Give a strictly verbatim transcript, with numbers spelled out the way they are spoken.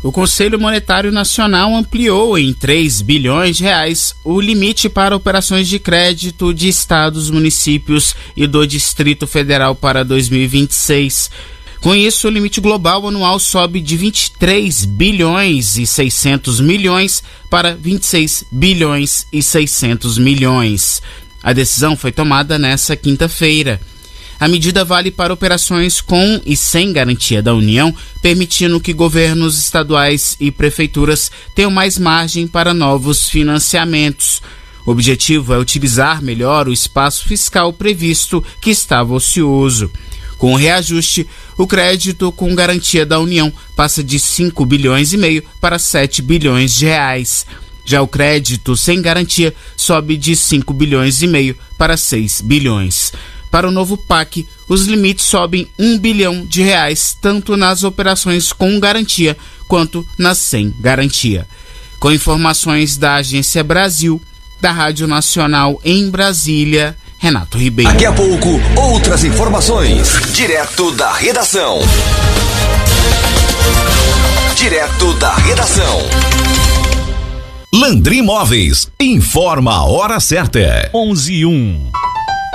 O Conselho Monetário Nacional ampliou em três bilhões de reais o limite para operações de crédito de estados, municípios e do Distrito Federal para dois mil e vinte e seis. Com isso, o limite global anual sobe de vinte e três bilhões e seiscentos milhões para vinte e seis bilhões e seiscentos milhões. A decisão foi tomada nesta quinta-feira. A medida vale para operações com e sem garantia da União, permitindo que governos estaduais e prefeituras tenham mais margem para novos financiamentos. O objetivo é utilizar melhor o espaço fiscal previsto que estava ocioso. Com o reajuste, o crédito com garantia da União passa de cinco bilhões e meio para sete bilhões de reais. Já o crédito sem garantia sobe de cinco bilhões e meio para seis bilhões. Para o novo P A C, os limites sobem um bilhão de reais, tanto nas operações com garantia quanto nas sem garantia. Com informações da Agência Brasil, da Rádio Nacional em Brasília, Renato Ribeiro. Daqui a pouco, outras informações, direto da redação. Direto da redação. Landry Móveis, informa a hora certa. onze e um.